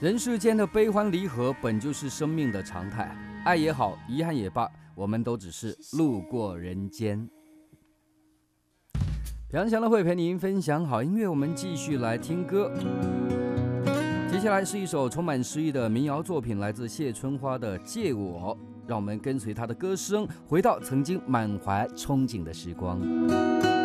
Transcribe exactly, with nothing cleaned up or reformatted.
人世间的悲欢离合本就是生命的常态，爱也好，遗憾也罢，我们都只是路过人间。杨翔的会陪您分享好音乐，我们继续来听歌。接下来是一首充满诗意的民谣作品，来自谢春花的《借我》，让我们跟随她的歌声，回到曾经满怀憧憬的时光。